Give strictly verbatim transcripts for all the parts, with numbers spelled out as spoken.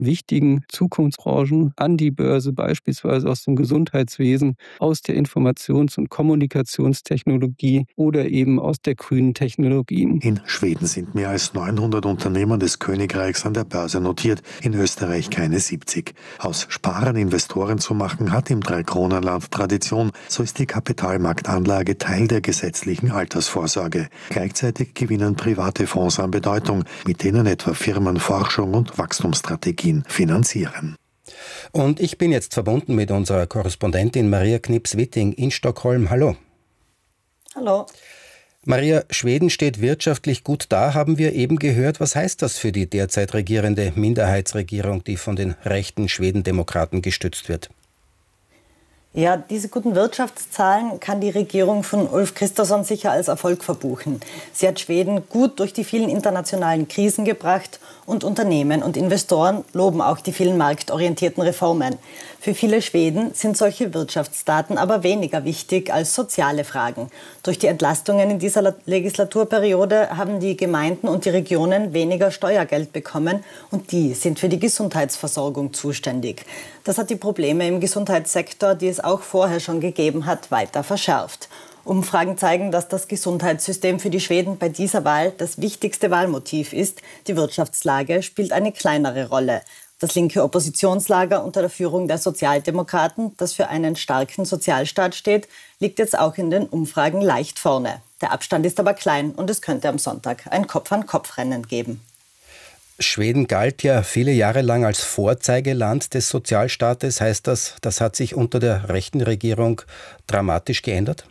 wichtigen Zukunftsbranchen an die Börse, beispielsweise aus dem Gesundheitswesen, aus der Informations- und Kommunikationstechnologie oder eben aus der grünen Technologie. In Schweden sind mehr als neunhundert Unternehmen des Königreichs an der Börse notiert, in Österreich keine siebzig. Aus Sparern Investoren zu machen, hat im Dreikronenland Tradition. So ist die Kapitalmarktanlage Teil der gesetzlichen Altersvorsorge. Gleichzeitig gewinnen private Fonds an Bedeutung, mit denen etwa Firmen Forschung und Wachstumsstrategien finanzieren. Und ich bin jetzt verbunden mit unserer Korrespondentin Maria Knips-Witting in Stockholm. Hallo. Hallo. Maria, Schweden steht wirtschaftlich gut da, haben wir eben gehört. Was heißt das für die derzeit regierende Minderheitsregierung, die von den rechten Schwedendemokraten gestützt wird? Ja, diese guten Wirtschaftszahlen kann die Regierung von Ulf Kristersson sicher als Erfolg verbuchen. Sie hat Schweden gut durch die vielen internationalen Krisen gebracht und Unternehmen und Investoren loben auch die vielen marktorientierten Reformen. Für viele Schweden sind solche Wirtschaftsdaten aber weniger wichtig als soziale Fragen. Durch die Entlastungen in dieser Legislaturperiode haben die Gemeinden und die Regionen weniger Steuergeld bekommen und die sind für die Gesundheitsversorgung zuständig. Das hat die Probleme im Gesundheitssektor, die es auch vorher schon gegeben hat, weiter verschärft. Umfragen zeigen, dass das Gesundheitssystem für die Schweden bei dieser Wahl das wichtigste Wahlmotiv ist. Die Wirtschaftslage spielt eine kleinere Rolle. Das linke Oppositionslager unter der Führung der Sozialdemokraten, das für einen starken Sozialstaat steht, liegt jetzt auch in den Umfragen leicht vorne. Der Abstand ist aber klein und es könnte am Sonntag ein Kopf-an-Kopf-Rennen geben. Schweden galt ja viele Jahre lang als Vorzeigeland des Sozialstaates. Heißt das, das hat sich unter der rechten Regierung dramatisch geändert?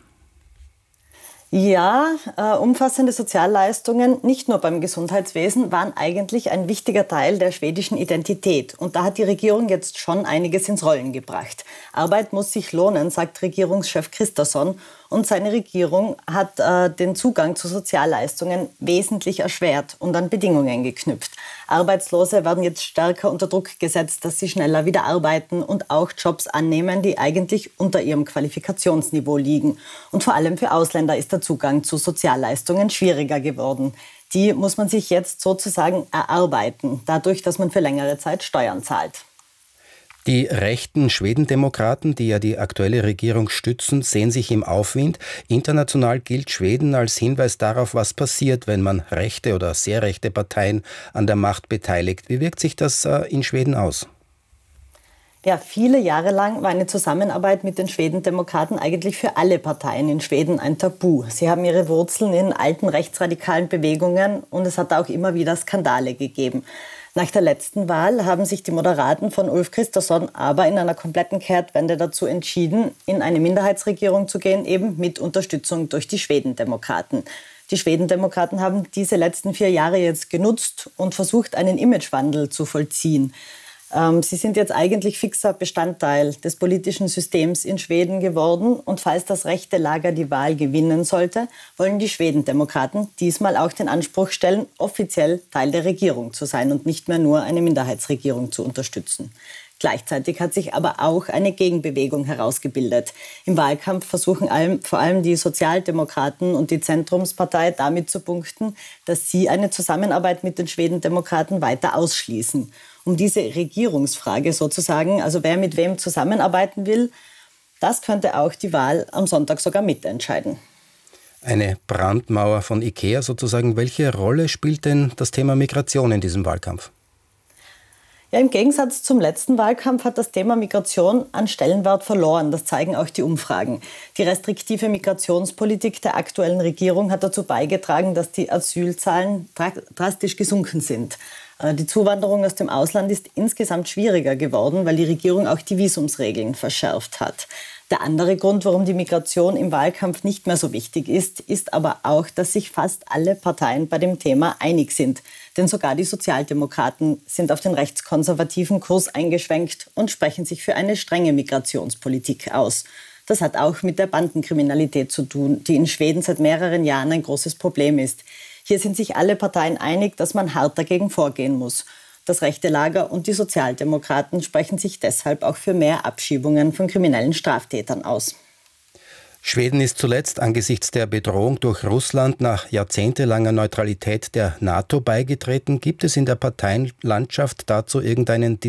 Ja, äh, umfassende Sozialleistungen, nicht nur beim Gesundheitswesen, waren eigentlich ein wichtiger Teil der schwedischen Identität. Und da hat die Regierung jetzt schon einiges ins Rollen gebracht. Arbeit muss sich lohnen, sagt Regierungschef Kristersson. Und seine Regierung hat äh, den Zugang zu Sozialleistungen wesentlich erschwert und an Bedingungen geknüpft. Arbeitslose werden jetzt stärker unter Druck gesetzt, dass sie schneller wieder arbeiten und auch Jobs annehmen, die eigentlich unter ihrem Qualifikationsniveau liegen. Und vor allem für Ausländer ist der Zugang zu Sozialleistungen schwieriger geworden. Die muss man sich jetzt sozusagen erarbeiten, dadurch, dass man für längere Zeit Steuern zahlt. Die rechten Schwedendemokraten, die ja die aktuelle Regierung stützen, sehen sich im Aufwind. International gilt Schweden als Hinweis darauf, was passiert, wenn man rechte oder sehr rechte Parteien an der Macht beteiligt. Wie wirkt sich das in Schweden aus? Ja, viele Jahre lang war eine Zusammenarbeit mit den Schwedendemokraten eigentlich für alle Parteien in Schweden ein Tabu. Sie haben ihre Wurzeln in alten rechtsradikalen Bewegungen und es hat auch immer wieder Skandale gegeben. Nach der letzten Wahl haben sich die Moderaten von Ulf Kristersson aber in einer kompletten Kehrtwende dazu entschieden, in eine Minderheitsregierung zu gehen, eben mit Unterstützung durch die Schwedendemokraten. Die Schwedendemokraten haben diese letzten vier Jahre jetzt genutzt und versucht, einen Imagewandel zu vollziehen. Ähm, sie sind jetzt eigentlich fixer Bestandteil des politischen Systems in Schweden geworden. Und falls das rechte Lager die Wahl gewinnen sollte, wollen die Schwedendemokraten diesmal auch den Anspruch stellen, offiziell Teil der Regierung zu sein und nicht mehr nur eine Minderheitsregierung zu unterstützen. Gleichzeitig hat sich aber auch eine Gegenbewegung herausgebildet. Im Wahlkampf versuchen allem, vor allem die Sozialdemokraten und die Zentrumspartei damit zu punkten, dass sie eine Zusammenarbeit mit den Schwedendemokraten weiter ausschließen. Um diese Regierungsfrage sozusagen, also wer mit wem zusammenarbeiten will, das könnte auch die Wahl am Sonntag sogar mitentscheiden. Eine Brandmauer von Ikea sozusagen. Welche Rolle spielt denn das Thema Migration in diesem Wahlkampf? Ja, im Gegensatz zum letzten Wahlkampf hat das Thema Migration an Stellenwert verloren. Das zeigen auch die Umfragen. Die restriktive Migrationspolitik der aktuellen Regierung hat dazu beigetragen, dass die Asylzahlen drastisch gesunken sind. Die Zuwanderung aus dem Ausland ist insgesamt schwieriger geworden, weil die Regierung auch die Visumsregeln verschärft hat. Der andere Grund, warum die Migration im Wahlkampf nicht mehr so wichtig ist, ist aber auch, dass sich fast alle Parteien bei dem Thema einig sind. Denn sogar die Sozialdemokraten sind auf den rechtskonservativen Kurs eingeschwenkt und sprechen sich für eine strenge Migrationspolitik aus. Das hat auch mit der Bandenkriminalität zu tun, die in Schweden seit mehreren Jahren ein großes Problem ist. Hier sind sich alle Parteien einig, dass man hart dagegen vorgehen muss. Das rechte Lager und die Sozialdemokraten sprechen sich deshalb auch für mehr Abschiebungen von kriminellen Straftätern aus. Schweden ist zuletzt angesichts der Bedrohung durch Russland nach jahrzehntelanger Neutralität der NATO beigetreten. Gibt es in der Parteienlandschaft dazu irgendeinen